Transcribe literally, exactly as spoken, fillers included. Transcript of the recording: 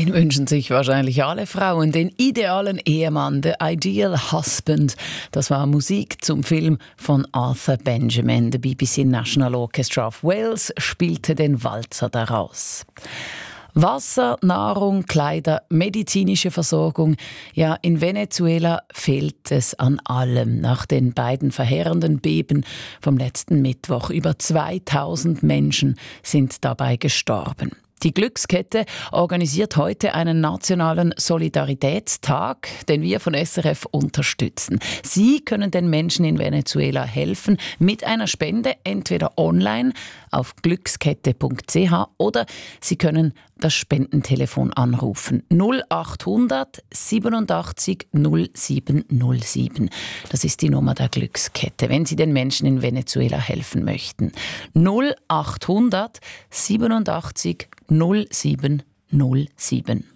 Den wünschen sich wahrscheinlich alle Frauen, den idealen Ehemann, the ideal husband. Das war Musik zum Film von Arthur Benjamin. Der B B C National Orchestra of Wales spielte den Walzer daraus. Wasser, Nahrung, Kleider, medizinische Versorgung. Ja, in Venezuela fehlt es an allem. Nach den beiden verheerenden Beben vom letzten Mittwoch. Über zweitausend Menschen sind dabei gestorben. Die Glückskette organisiert heute einen nationalen Solidaritätstag, den wir von S R F unterstützen. Sie können den Menschen in Venezuela helfen mit einer Spende, entweder online auf glückskette punkt c h oder Sie können das Spendentelefon anrufen. null achthundert siebenundachtzig null sieben null sieben. Das ist die Nummer der Glückskette, wenn Sie den Menschen in Venezuela helfen möchten. null achthundert siebenundachtzig null sieben null sieben.